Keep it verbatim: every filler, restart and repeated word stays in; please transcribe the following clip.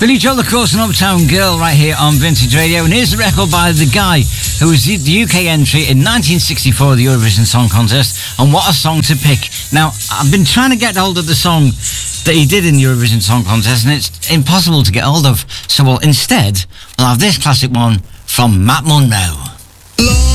Billy Joel, of course, an Uptown Girl right here on Vintage Radio. And here's the record by the guy who was the U K entry in nineteen sixty-four, the Eurovision Song Contest. And what a song to pick. Now, I've been trying to get hold of the song that he did in the Eurovision Song Contest, and it's impossible to get hold of. So, well, instead, we'll have this classic one from Matt Monro.